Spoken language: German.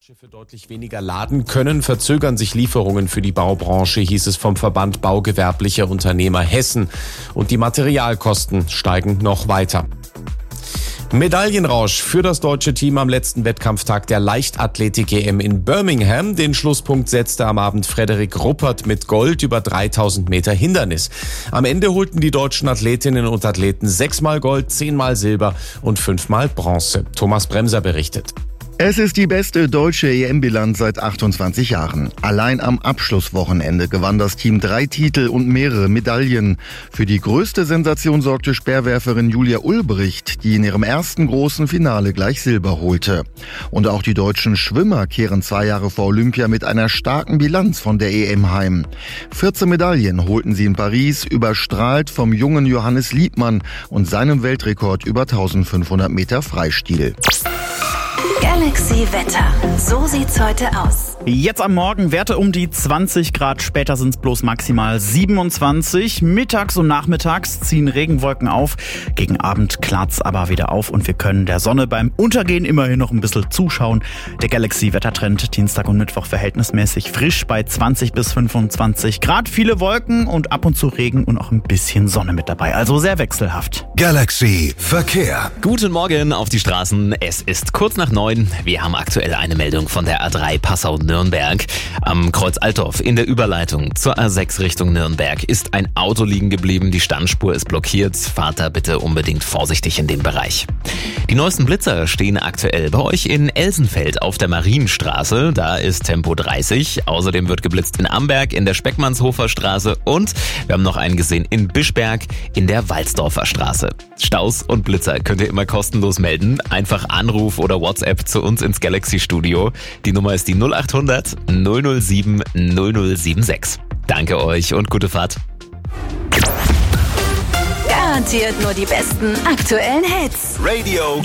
Schiffe deutlich weniger laden können, verzögern sich Lieferungen für die Baubranche, hieß es vom Verband Baugewerblicher Unternehmer Hessen. Und die Materialkosten steigen noch weiter. Medaillenrausch für das deutsche Team am letzten Wettkampftag der Leichtathletik-EM in Birmingham. Den Schlusspunkt setzte am Abend Frederik Ruppert mit Gold über 3000 Meter Hindernis. Am Ende holten die deutschen Athletinnen und Athleten 6-mal Gold, 10-mal Silber und 5-mal Bronze. Thomas Bremser berichtet. Es ist die beste deutsche EM-Bilanz seit 28 Jahren. Allein am Abschlusswochenende gewann das Team 3 Titel und mehrere Medaillen. Für die größte Sensation sorgte Speerwerferin Julia Ulbricht, die in ihrem ersten großen Finale gleich Silber holte. Und auch die deutschen Schwimmer kehren 2 Jahre vor Olympia mit einer starken Bilanz von der EM heim. 14 Medaillen holten sie in Paris, überstrahlt vom jungen Johannes Liebmann und seinem Weltrekord über 1500 Meter Freistil. Galaxy Wetter. So sieht's heute aus. Jetzt am Morgen Werte um die 20 Grad, später sind es bloß maximal 27. Mittags und nachmittags ziehen Regenwolken auf. Gegen Abend klart's aber wieder auf und wir können der Sonne beim Untergehen immerhin noch ein bisschen zuschauen. Der Galaxy-Wettertrend Dienstag und Mittwoch verhältnismäßig frisch bei 20 bis 25 Grad. Viele Wolken und ab und zu Regen und auch ein bisschen Sonne mit dabei. Also sehr wechselhaft. Galaxy Verkehr. Guten Morgen auf die Straßen. Es ist kurz nach 9. Wir haben aktuell eine Meldung von der A3 Passau-Nürnberg. Am Kreuz Altdorf in der Überleitung zur A6 Richtung Nürnberg ist ein Auto liegen geblieben. Die Standspur ist blockiert. Fahrt da bitte unbedingt vorsichtig in den Bereich. Die neuesten Blitzer stehen aktuell bei euch in Elsenfeld auf der Marienstraße. Da ist Tempo 30. Außerdem wird geblitzt in Amberg in der Speckmannshofer Straße und wir haben noch einen gesehen in Bischberg in der Walsdorfer Straße. Staus und Blitzer könnt ihr immer kostenlos melden. Einfach Anruf oder WhatsApp zu uns ins Galaxy Studio. Die Nummer ist die 0800 007 0076. Danke euch und gute Fahrt. Garantiert nur die besten aktuellen Hits. Radio